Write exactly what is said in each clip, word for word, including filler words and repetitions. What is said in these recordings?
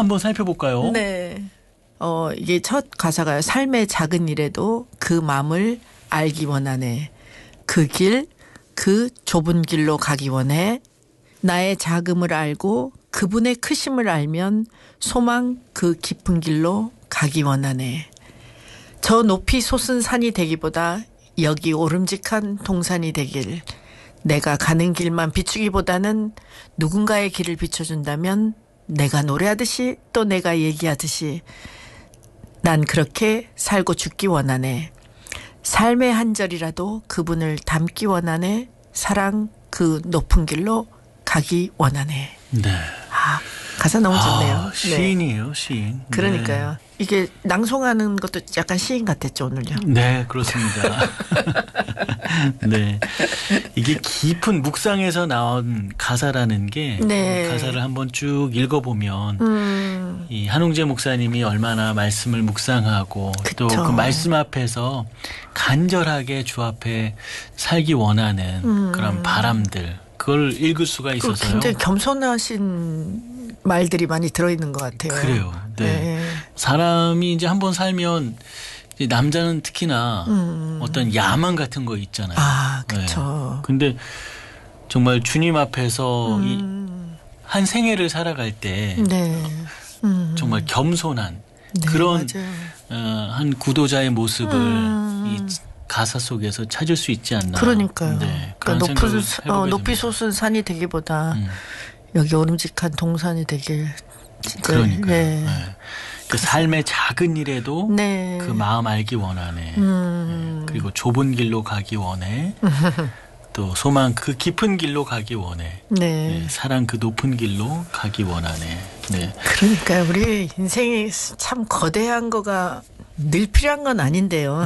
한번 살펴볼까요? 네. 어, 이게 첫 가사가요. 삶의 작은 일에도 그 마음을 알기 원하네. 그 길, 그 좁은 길로 가기 원해. 나의 작음을 알고 그분의 크심을 알면 소망 그 깊은 길로 가기 원하네. 저 높이 솟은 산이 되기보다 여기 오름직한 동산이 되길. 내가 가는 길만 비추기보다는 누군가의 길을 비춰준다면 내가 노래하듯이 또 내가 얘기하듯이 난 그렇게 살고 죽기 원하네. 삶의 한 절이라도 그분을 담기 원하네. 사랑 그 높은 길로 가기 원하네. 네. 아, 가사 너무 좋네요. 아, 시인이에요, 네. 시인. 그러니까요. 네. 이게 낭송하는 것도 약간 시인 같았죠, 오늘요. 네, 그렇습니다. 네. 이게 깊은 묵상에서 나온 가사라는 게 네. 가사를 한번 쭉 읽어보면 음. 이 한웅재 목사님이 얼마나 말씀을 묵상하고 또 그 말씀 앞에서 간절하게 주 앞에 살기 원하는 음. 그런 바람들 그걸 읽을 수가 있어서요. 굉장히 겸손하신 말들이 많이 들어있는 것 같아요. 그래요. 네. 네. 사람이 이제 한번 살면 이제 남자는 특히나 음. 어떤 야망 같은 거 있잖아요. 아, 그렇죠. 네. 근데 정말 주님 앞에서 음. 이 한 생애를 살아갈 때 네. 음. 정말 겸손한 네, 그런 어, 한 구도자의 모습을 음. 이 가사 속에서 찾을 수 있지 않나. 그러니까요. 네, 그러니까 높은, 어, 높이 솟은 산이 되기보다 음. 여기 오름직한 동산이 되길. 그러니까요. 네. 네. 그 삶의 작은 일에도 네. 그 마음 알기 원하네. 음. 네. 그리고 좁은 길로 가기 원해. 또 소망 그 깊은 길로 가기 원해. 네. 네. 사랑 그 높은 길로 가기 원하네. 네. 그러니까요. 우리 인생이 참 거대한 거가 늘 필요한 건 아닌데요.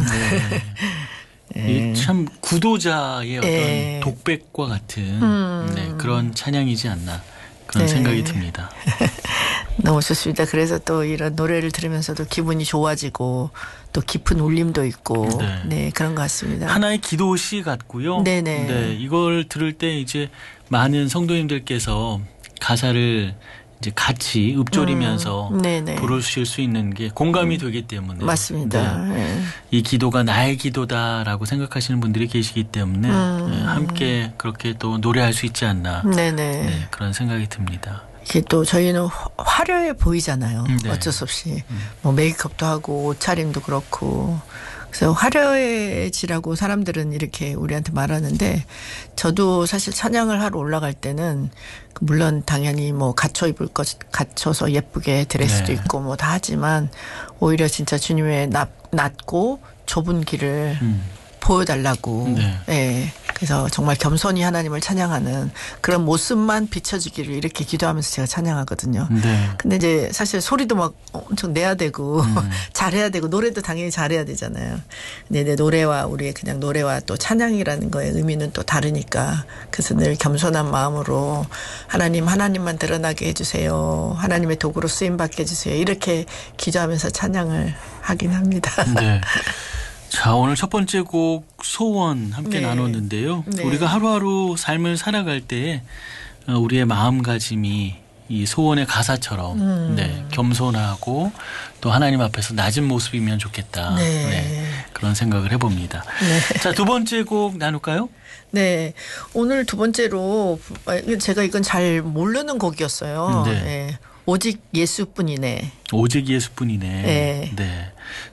네. 네. 참 구도자의 어떤 네. 독백과 같은 음. 네. 그런 찬양이지 않나. 그런 네. 생각이 듭니다. 너무 좋습니다. 그래서 또 이런 노래를 들으면서도 기분이 좋아지고 또 깊은 울림도 있고 네, 네 그런 것 같습니다. 하나의 기도시 같고요. 네네. 네, 이걸 들을 때 이제 많은 성도님들께서 가사를 이제 같이 읍조리면서 음, 부르실 수 있는 게 공감이 음, 되기 때문에 맞습니다. 네. 네. 이 기도가 나의 기도다라고 생각하시는 분들이 계시기 때문에 음, 네, 함께 그렇게 또 노래할 수 있지 않나 네, 그런 생각이 듭니다. 이게 또 저희는 화려해 보이잖아요. 네. 어쩔 수 없이 음. 뭐 메이크업도 하고 옷차림도 그렇고 그래서 화려해지라고 사람들은 이렇게 우리한테 말하는데 저도 사실 찬양을 하러 올라갈 때는 물론 당연히 뭐 갖춰 입을 것 갖춰서 예쁘게 드레스도 네. 입고 뭐 다 하지만 오히려 진짜 주님의 낮, 낮고 좁은 길을 음. 보여달라고 네. 네. 그래서 정말 겸손히 하나님을 찬양하는 그런 모습만 비춰지기를 이렇게 기도하면서 제가 찬양하거든요. 네. 근데 이제 사실 소리도 막 엄청 내야 되고 음. 잘해야 되고 노래도 당연히 잘해야 되잖아요. 근데 내 노래와 우리의 그냥 노래와 또 찬양이라는 거의 의미는 또 다르니까 그래서 늘 겸손한 마음으로 하나님 하나님만 드러나게 해주세요. 하나님의 도구로 쓰임받게 해주세요. 이렇게 기도하면서 찬양을 하긴 합니다. 네. 자, 오늘 첫 번째 곡 소원 함께 네. 나눴는데요. 네. 우리가 하루하루 삶을 살아갈 때 우리의 마음가짐이 이 소원의 가사처럼 음. 네, 겸손하고 또 하나님 앞에서 낮은 모습이면 좋겠다. 네. 네, 그런 생각을 해봅니다. 네. 자, 두 번째 곡 나눌까요? 네. 오늘 두 번째로 제가 이건 잘 모르는 곡이었어요. 네. 네. 오직 예수뿐이네. 오직 예수뿐이네. 네. 네.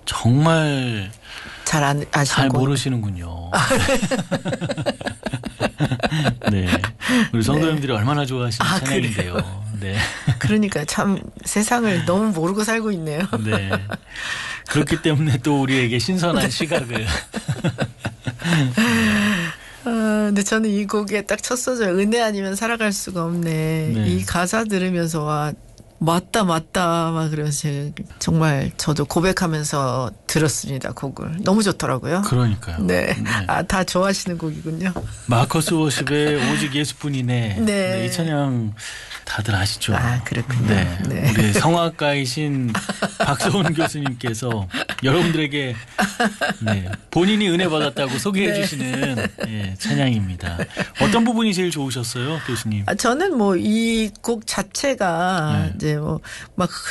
정말 잘 안 아시고 잘 모르시는군요. 네. 우리 성도님들이 네. 얼마나 좋아하시는 아, 찬양인데요. 네. 그러니까 참 세상을 너무 모르고 살고 있네요. 네. 그렇기 때문에 또 우리에게 신선한 시각을. 아, 근데 저는 이 곡에 딱 첫 소절 은혜 아니면 살아갈 수가 없네. 네. 이 가사 들으면서 와 맞다 맞다 막 그러면서 제가 정말 저도 고백하면서 들었습니다. 곡을 너무 좋더라고요. 그러니까요. 네, 네. 아, 다 좋아하시는 곡이군요. 마커스 워십의 오직 예수뿐이네. 네. 네, 이 찬양 다들 아시죠? 아, 그렇군요. 네. 네. 우리 성악가이신 박소은 교수님께서 여러분들에게 네, 본인이 은혜 받았다고 소개해 네. 주시는 네, 찬양입니다. 어떤 부분이 제일 좋으셨어요, 교수님? 아, 저는 뭐 이 곡 자체가 네. 이제 뭐 막